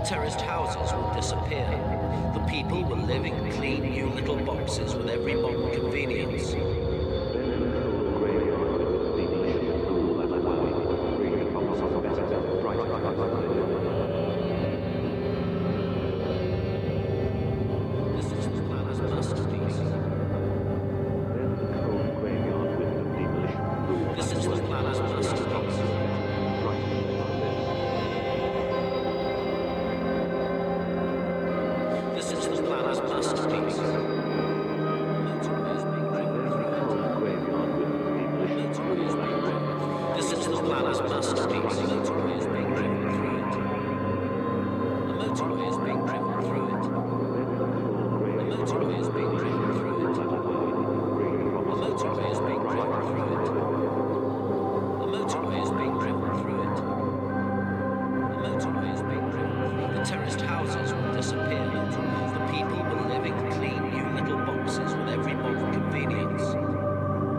terraced houses will disappear. The people will live in clean new little boxes with every modern convenience. This is the planet's masterpiece. This is the planet's masterpiece. This is the planet's masterpiece. Motorways being driven through it. Motorways being driven. This is the planet's masterpiece. Motorways being driven through it. The motorway is being driven through it. The motorway is being driven through it. The motorway is being driven through it. The motorway is being driven through it. The motorway is being driven through it. The terraced houses